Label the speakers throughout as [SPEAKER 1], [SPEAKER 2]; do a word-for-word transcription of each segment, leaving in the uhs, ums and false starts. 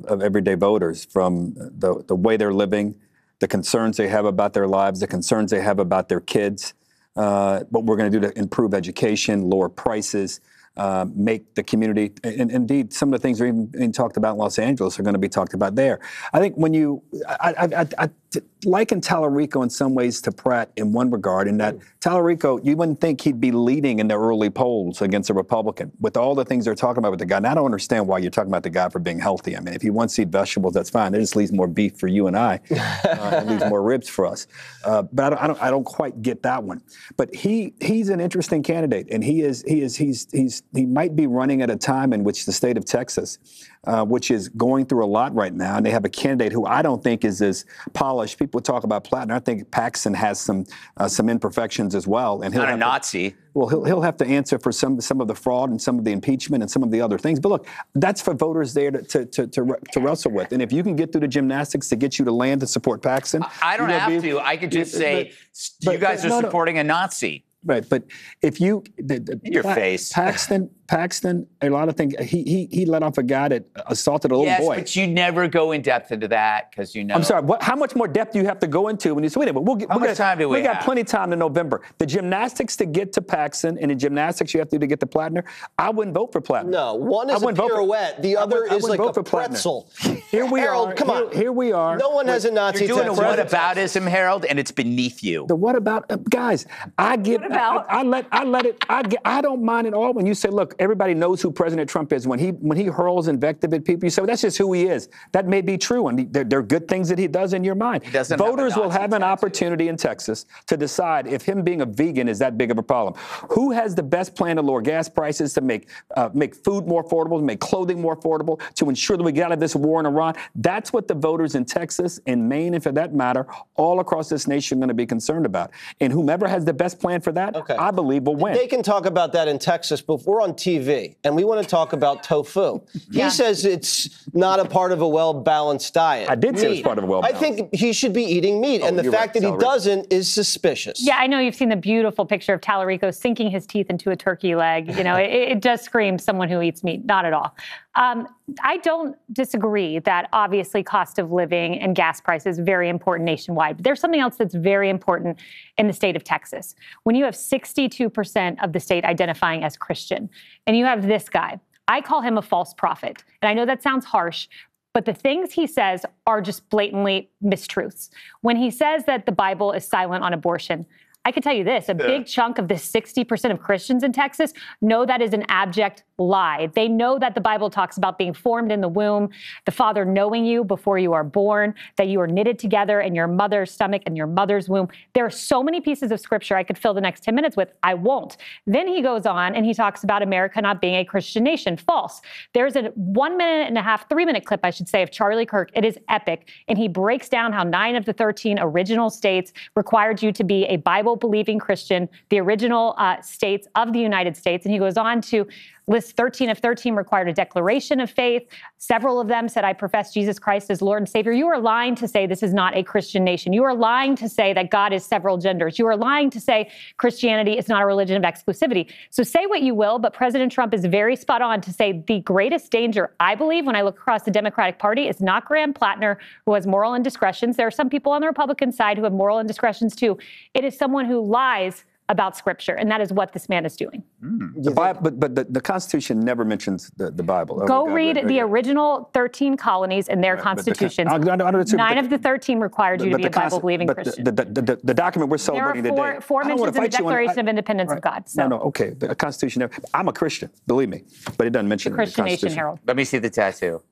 [SPEAKER 1] of everyday voters, from the, the way they're living, the concerns they have about their lives, the concerns they have about their kids, uh, what we're going to do to improve education, lower prices, uh, make the community, and indeed, some of the things that are even being talked about in Los Angeles are going to be talked about there. I think when you, I, I, I, I liken Tallarico in some ways to Pratt in one regard, in that Tallarico, you wouldn't think he'd be leading in the early polls against a Republican with all the things they're talking about with the guy. And I don't understand why you're talking about the guy for being healthy. I mean, if he wants to eat vegetables, that's fine. It just leaves more beef for you and I, uh, and leaves more ribs for us. Uh, but I don't, I don't, I don't quite get that one. But he, he's an interesting candidate, and he is, he is, he's, he's, he might be running at a time in which the state of Texas, uh, which is going through a lot right now, and they have a candidate who I don't think is as polished. People talk about Plattner. I think Paxton has some uh, some imperfections as well, and he'll
[SPEAKER 2] not a
[SPEAKER 1] have
[SPEAKER 2] Nazi.
[SPEAKER 1] To, well, he'll he'll have to answer for some some of the fraud and some of the impeachment and some of the other things. But look, that's for voters there to to to, to, to wrestle with. And if you can get through the gymnastics to get you to land to support Paxton,
[SPEAKER 2] I don't have be, to. I could just say but, you guys but, are no, supporting no. a Nazi.
[SPEAKER 1] Right, but if you the, the,
[SPEAKER 2] your
[SPEAKER 1] pa-
[SPEAKER 2] face,
[SPEAKER 1] Paxton, Paxton, a lot of things. He he he let off a guy that assaulted a little
[SPEAKER 2] yes,
[SPEAKER 1] boy.
[SPEAKER 2] Yes, but you never go in depth into that because you know.
[SPEAKER 1] I'm sorry. What? How much more depth do you have to go into when you say, wait a minute? We'll get.
[SPEAKER 2] How
[SPEAKER 1] we'll
[SPEAKER 2] much
[SPEAKER 1] get,
[SPEAKER 2] time do we,
[SPEAKER 1] we
[SPEAKER 2] have?
[SPEAKER 1] got plenty of time in November. The gymnastics to get to Paxton and the gymnastics you have to do to get to Plattner. I wouldn't vote for Plattner.
[SPEAKER 3] No, one is a pirouette. For, the other is like a pretzel.
[SPEAKER 1] Here we
[SPEAKER 3] Harold,
[SPEAKER 1] are.
[SPEAKER 3] come
[SPEAKER 1] here,
[SPEAKER 3] on.
[SPEAKER 1] Here we are.
[SPEAKER 3] No one has a Nazi.
[SPEAKER 2] You're doing
[SPEAKER 3] Texas.
[SPEAKER 2] a whataboutism, Harold, and it's beneath you.
[SPEAKER 1] The what about uh, guys? I give. I, I let. I let it. I get, I don't mind at all when you say, look, everybody knows who President Trump is. When he when he hurls invective at people, you say, well, that's just who he is. That may be true, and there, there are good things that he does in your mind. Voters will have an opportunity in Texas to decide if him being a vegan is that big of a problem. Who has the best plan to lower gas prices, to make uh, make food more affordable, to make clothing more affordable, to ensure that we get out of this war in Iran? That's what the voters in Texas, in Maine, and for that matter, all across this nation are going to be concerned about. And whomever has the best plan for that, okay. I believe will win.
[SPEAKER 3] They can talk about that in Texas, but we're on T V, and we want to talk about tofu. Yeah. He says it's not a part of a well-balanced diet.
[SPEAKER 1] I did
[SPEAKER 3] meat.
[SPEAKER 1] say it's part of a well-balanced.
[SPEAKER 3] I think he should be eating meat, oh, and the fact right, that he doesn't is suspicious.
[SPEAKER 4] Yeah, I know you've seen the beautiful picture of Tallarico sinking his teeth into a turkey leg. You know, it, it does scream someone who eats meat. Not at all. Um, I don't disagree that obviously cost of living and gas prices is very important nationwide. But there's something else that's very important in the state of Texas. When you have sixty-two percent of the state identifying as Christian, and you have this guy, I call him a false prophet. And I know that sounds harsh, but the things he says are just blatantly mistruths. When he says that the Bible is silent on abortion, I can tell you this, a yeah. big chunk of the sixty percent of Christians in Texas know that is an abject lie. They know that the Bible talks about being formed in the womb, the Father knowing you before you are born, that you are knitted together in your mother's stomach and your mother's womb. There are so many pieces of scripture I could fill the next ten minutes with. I won't. Then he goes on and he talks about America not being a Christian nation. False. There's a one minute and a half, three minute clip, I should say, of Charlie Kirk. It is epic. And he breaks down how nine of the thirteen original states required you to be a Bible believing Christian, the original uh, states of the United States. And he goes on to list thirteen of thirteen required a declaration of faith. Several of them said, I profess Jesus Christ as Lord and Savior. You are lying to say this is not a Christian nation. You are lying to say that God is several genders. You are lying to say Christianity is not a religion of exclusivity. So say what you will, but President Trump is very spot on to say the greatest danger, I believe, when I look across the Democratic Party, is not Graham Plattner, who has moral indiscretions. There are some people on the Republican side who have moral indiscretions too. It is someone who lies about Scripture, and that is what this man is doing.
[SPEAKER 1] Mm. The Bible, but but the, the Constitution never mentions the, the Bible.
[SPEAKER 4] Go
[SPEAKER 1] oh,
[SPEAKER 4] read
[SPEAKER 1] God,
[SPEAKER 4] the
[SPEAKER 1] yeah.
[SPEAKER 4] original thirteen colonies and their
[SPEAKER 1] right,
[SPEAKER 4] constitutions.
[SPEAKER 1] The, I, I, I
[SPEAKER 4] Nine of the thirteen required you to be a Bible-believing Christian.
[SPEAKER 1] The, the, the, the, the document we're celebrating
[SPEAKER 4] there are four,
[SPEAKER 1] today.
[SPEAKER 4] Four mentions in the Declaration
[SPEAKER 1] I,
[SPEAKER 4] of Independence
[SPEAKER 1] right.
[SPEAKER 4] of God. So.
[SPEAKER 1] No, no, okay. The Constitution. Never, I'm a Christian, believe me, but it doesn't mention
[SPEAKER 4] the Christian
[SPEAKER 1] the
[SPEAKER 4] nation, Harold.
[SPEAKER 2] Let me see the tattoo.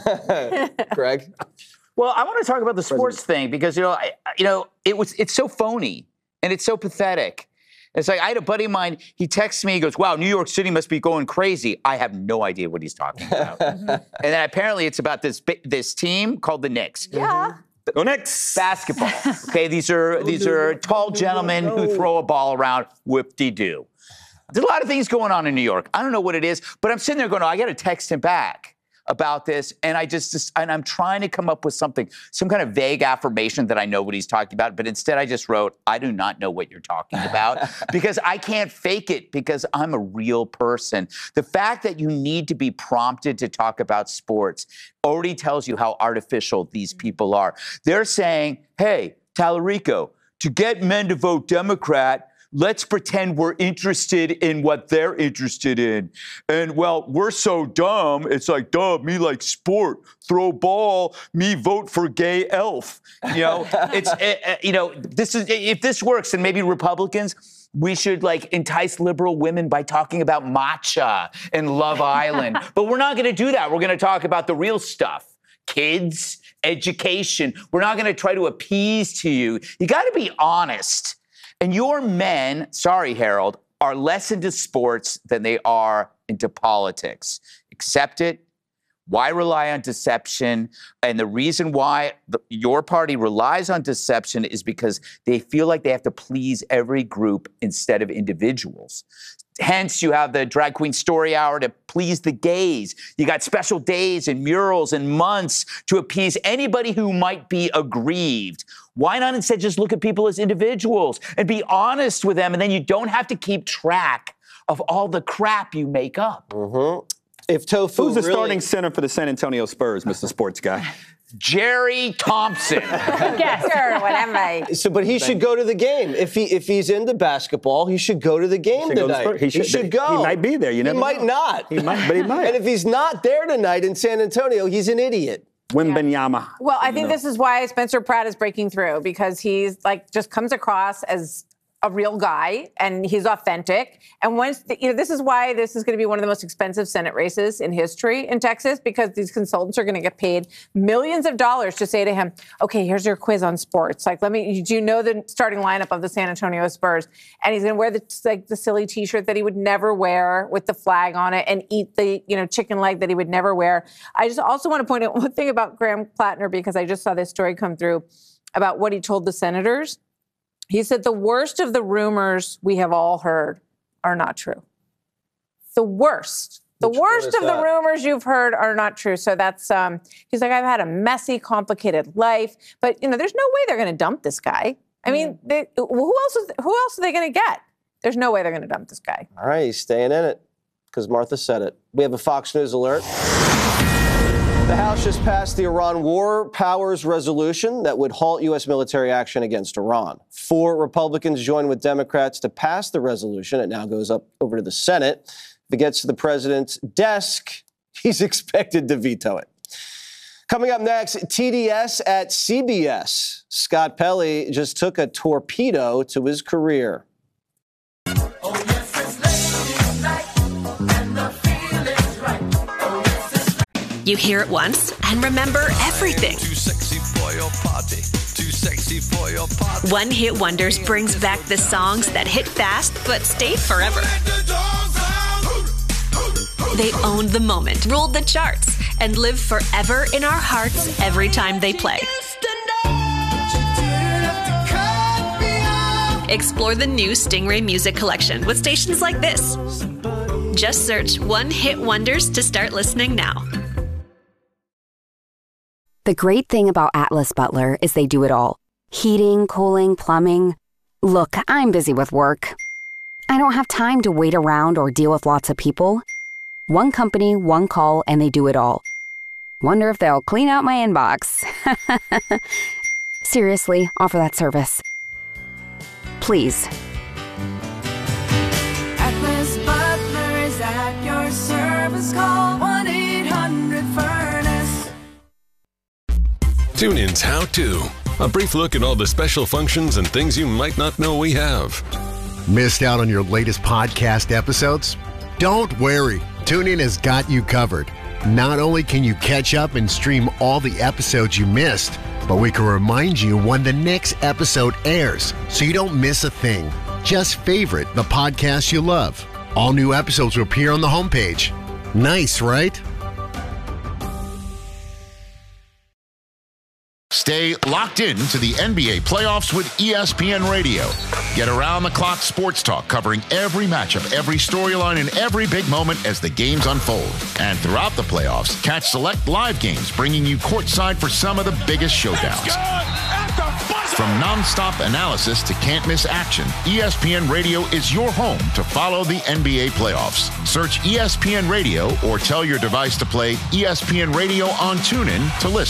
[SPEAKER 3] Greg.
[SPEAKER 2] Well, I want to talk about the sports President. thing because you know, I, you know, it was it's so phony and it's so pathetic. It's like I had a buddy of mine, he texts me, he goes, wow, New York City must be going crazy. I have no idea what he's talking about. And then apparently it's about this this team called the Knicks.
[SPEAKER 4] Yeah.
[SPEAKER 1] Go Knicks.
[SPEAKER 2] Basketball. Okay, these are these are tall gentlemen who throw a ball around, whoop-de-doo. There's a lot of things going on in New York. I don't know what it is, but I'm sitting there going, oh, I got to text him back. about this, and I just, just and I'm trying to come up with something, some kind of vague affirmation that I know what he's talking about, but instead I just wrote, I do not know what you're talking about, because I can't fake it, because I'm a real person. The fact that you need to be prompted to talk about sports already tells you how artificial these people are. They're saying, hey, Tallarico, to get men to vote Democrat, let's pretend we're interested in what they're interested in. And, well, we're so dumb. It's like, duh, me like sport, throw ball, me vote for gay elf. You know, it's, uh, you know, this is, if this works, then maybe Republicans, we should, like, entice liberal women by talking about matcha and Love Island. But we're not going to do that. We're going to talk about the real stuff. Kids, education. We're not going to try to appease to you. You got to be honest. And your men, sorry, Harold, are less into sports than they are into politics. Accept it. Why rely on deception? And the reason why the, your party relies on deception is because they feel like they have to please every group instead of individuals. Hence, you have the Drag Queen Story Hour to please the gays. You got special days and murals and months to appease anybody who might be aggrieved. Why not instead just look at people as individuals and be honest with them, and then you don't have to keep track of all the crap you make up.
[SPEAKER 3] Mm-hmm. If tofu
[SPEAKER 1] Who's the
[SPEAKER 3] really...
[SPEAKER 1] starting center for the San Antonio Spurs, Mister Sports Guy?
[SPEAKER 2] Jerry Thompson.
[SPEAKER 5] Yes, sure, whatever.
[SPEAKER 3] So, but he should go to the game. If he if he's into basketball, he should go to the game
[SPEAKER 1] He should go to
[SPEAKER 3] tonight.
[SPEAKER 1] Spurs. He should-
[SPEAKER 3] he should go.
[SPEAKER 1] he might be there. You never
[SPEAKER 3] He might
[SPEAKER 1] know.
[SPEAKER 3] not.
[SPEAKER 1] He might, but he might.
[SPEAKER 3] And if he's not there tonight in San Antonio, he's an idiot.
[SPEAKER 1] Wimbenyama.
[SPEAKER 5] Well, I think this is why Spencer Pratt is breaking through, because he's like just comes across as a real guy and he's authentic. And once, the, you know, this is why this is going to be one of the most expensive Senate races in history in Texas, because these consultants are going to get paid millions of dollars to say to him, okay, here's your quiz on sports. Like, let me, do you know the starting lineup of the San Antonio Spurs? And he's going to wear the, like the silly t-shirt that he would never wear with the flag on it and eat the, you know, chicken leg that he would never wear. I just also want to point out one thing about Graham Plattner, because I just saw this story come through about what he told the senators. He said the worst of the rumors we have all heard are not true. The worst. The
[SPEAKER 3] Which
[SPEAKER 5] worst
[SPEAKER 3] one
[SPEAKER 5] of
[SPEAKER 3] is
[SPEAKER 5] the
[SPEAKER 3] that?
[SPEAKER 5] rumors you've heard are not true. So that's, um, he's like, I've had a messy, complicated life. But, you know, there's no way they're going to dump this guy. I mean, they, who else is, who else are they going to get? There's no way they're going to dump this guy.
[SPEAKER 3] All right, he's staying in it because Martha said it. We have a Fox News alert. The House just passed the Iran War Powers Resolution that would halt U S military action against Iran. Four Republicans joined with Democrats to pass the resolution. It now goes up over to the Senate. If it gets to the president's desk, he's expected to veto it. Coming up next, T D S at C B S. Scott Pelley just took a torpedo to his career.
[SPEAKER 6] You hear it once and remember everything.
[SPEAKER 7] Too sexy for your party. Too sexy for your party.
[SPEAKER 6] One Hit Wonders brings back the songs that hit fast but stayed forever. They owned the moment, ruled the charts, and live forever in our hearts every time they play. Explore the new Stingray Music Collection with stations like this. Just search One Hit Wonders to start listening now.
[SPEAKER 8] The great thing about Atlas Butler is they do it all. Heating, cooling, plumbing. Look, I'm busy with work. I don't have time to wait around or deal with lots of people. One company, one call, and they do it all. Wonder if they'll clean out my inbox. Seriously, offer that service. Please.
[SPEAKER 9] Atlas Butler is at your service. Call one eight hundred furnace.
[SPEAKER 10] TuneIn's How To. A brief look at all the special functions and things you might not know we have.
[SPEAKER 11] Missed out on your latest podcast episodes? Don't worry. TuneIn has got you covered. Not only can you catch up and stream all the episodes you missed, but we can remind you when the next episode airs so you don't miss a thing. Just favorite the podcast you love. All new episodes will appear on the homepage. Nice, right?
[SPEAKER 12] Stay locked in to the N B A playoffs with E S P N Radio. Get around-the-clock sports talk covering every matchup, every storyline, and every big moment as the games unfold. And throughout the playoffs, catch select live games bringing you courtside for some of the biggest showdowns. From nonstop analysis to can't-miss action, E S P N Radio is your home to follow the N B A playoffs. Search E S P N Radio or tell your device to play E S P N Radio on TuneIn to listen.